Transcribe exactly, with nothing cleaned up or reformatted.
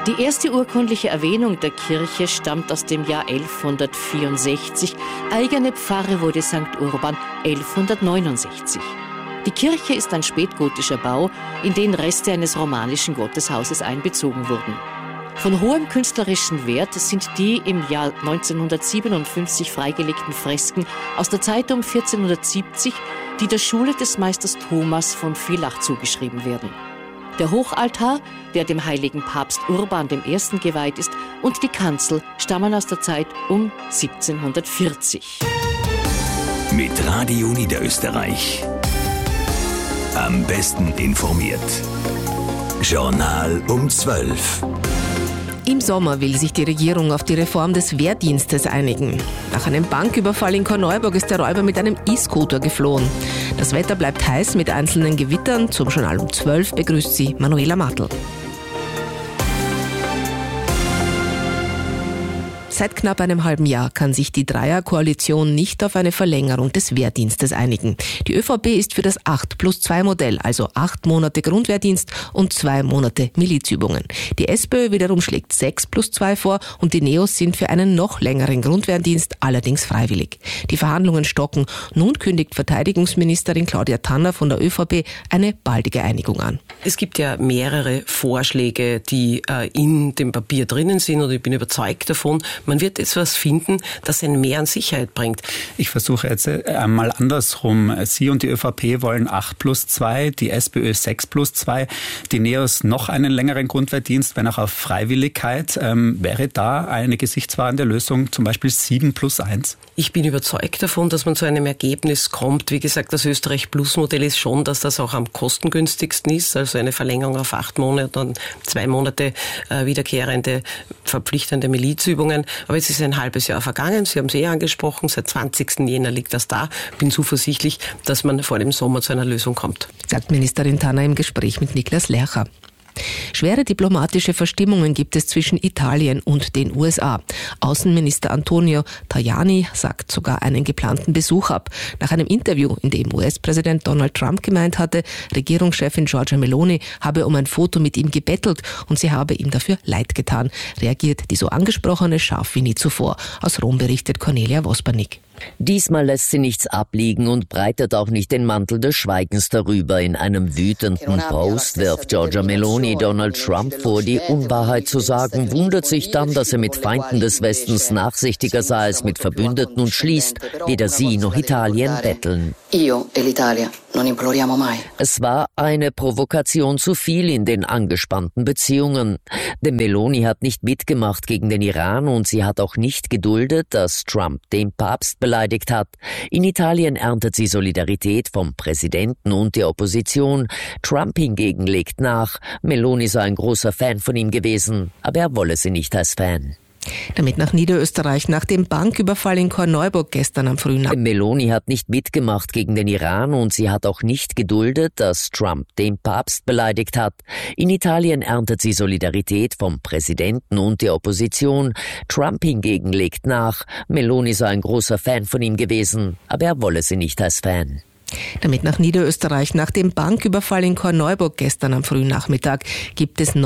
Die erste urkundliche Erwähnung der Kirche stammt aus dem Jahr elfhundertvierundsechzig. Eigene Pfarre wurde Sankt Urban elfhundertneunundsechzig. Die Kirche ist ein spätgotischer Bau, in den Reste eines romanischen Gotteshauses einbezogen wurden. Von hohem künstlerischen Wert sind die im Jahr neunzehnhundertsiebenundfünfzig freigelegten Fresken aus der Zeit um vierzehnhundertsiebzig, die der Schule des Meisters Thomas von Villach zugeschrieben werden. Der Hochaltar, der dem heiligen Papst Urban I. geweiht ist, und die Kanzel stammen aus der Zeit um siebzehnhundertvierzig. Mit Radio Niederösterreich. Am besten informiert. Journal um zwölf. Im Sommer will sich die Regierung auf die Reform des Wehrdienstes einigen. Nach einem Banküberfall in Korneuburg ist der Räuber mit einem E-Scooter geflohen. Das Wetter bleibt heiß mit einzelnen Gewittern. Zum Journal um zwölf begrüßt sie Manuela Martl. Seit knapp einem halben Jahr kann sich die Dreierkoalition nicht auf eine Verlängerung des Wehrdienstes einigen. Die ÖVP ist für das acht plus zwei Modell, also acht Monate Grundwehrdienst und zwei Monate Milizübungen. Die SPÖ wiederum schlägt sechs plus zwei vor und die Neos sind für einen noch längeren Grundwehrdienst, allerdings freiwillig. Die Verhandlungen stocken. Nun kündigt Verteidigungsministerin Claudia Tanner von der ÖVP eine baldige Einigung an. Es gibt ja mehrere Vorschläge, die äh, in dem Papier drinnen sind, und ich bin überzeugt davon, man wird etwas finden, das einen mehr an Sicherheit bringt. Ich versuche jetzt einmal andersrum. Sie und die ÖVP wollen acht plus zwei, die SPÖ sechs plus zwei, die Neos noch einen längeren Grundwehrdienst, wenn auch auf Freiwilligkeit. Ähm, wäre da eine gesichtswahrende Lösung, zum Beispiel sieben plus eins? Ich bin überzeugt davon, dass man zu einem Ergebnis kommt. Wie gesagt, das Österreich-Plus-Modell ist schon, dass das auch am kostengünstigsten ist, also eine Verlängerung auf acht Monate und zwei Monate äh, wiederkehrende, verpflichtende Milizübungen. Aber jetzt ist ein halbes Jahr vergangen. Sie haben es eh angesprochen. Seit zwanzigsten Jänner liegt das da. Bin zuversichtlich, dass man vor dem Sommer zu einer Lösung kommt. Sagt Ministerin Tanner im Gespräch mit Niklas Lercher. Schwere diplomatische Verstimmungen gibt es zwischen Italien und den U S A. Außenminister Antonio Tajani sagt sogar einen geplanten Besuch ab. Nach einem Interview, in dem U S-Präsident Donald Trump gemeint hatte, Regierungschefin Giorgia Meloni habe um ein Foto mit ihm gebettelt und sie habe ihm dafür leid getan, reagiert die so angesprochene scharf wie nie zuvor. Aus Rom berichtet Cornelia Vospernik. Diesmal lässt sie nichts abliegen und breitet auch nicht den Mantel des Schweigens darüber. In einem wütenden Post wirft Giorgia Meloni Donald Trump vor, die Unwahrheit zu sagen, wundert sich dann, dass er mit Feinden des Westens nachsichtiger sei als mit Verbündeten und schließt, weder sie noch Italien betteln. Es war eine Provokation zu viel in den angespannten Beziehungen. Denn Meloni hat nicht mitgemacht gegen den Iran und sie hat auch nicht geduldet, dass Trump den Papst beleidigt hat. In Italien erntet sie Solidarität vom Präsidenten und der Opposition. Trump hingegen legt nach. Meloni sei ein großer Fan von ihm gewesen, aber er wolle sie nicht als Fan. Damit nach Niederösterreich. Nach dem Banküberfall in Korneuburg gestern am frühen Nachmittag. Meloni hat nicht mitgemacht gegen den Iran und sie hat auch nicht geduldet, dass Trump den Papst beleidigt hat. In Italien erntet sie Solidarität vom Präsidenten und der Opposition. Trump hingegen legt nach. Meloni sei ein großer Fan von ihm gewesen, aber er wolle sie nicht als Fan. Damit nach Niederösterreich. Nach dem Banküberfall in Korneuburg gestern am frühen Nachmittag gibt es